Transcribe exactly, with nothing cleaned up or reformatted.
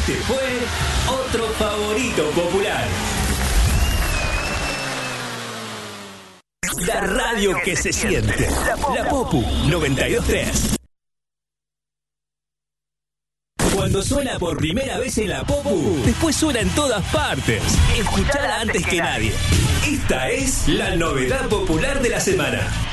Este fue otro favorito popular. La radio que se siente. La Popu noventa y dos punto tres. Cuando suena por primera vez en la Popu, después suena en todas partes. Escuchala antes que nadie. Esta es la novedad popular de la semana.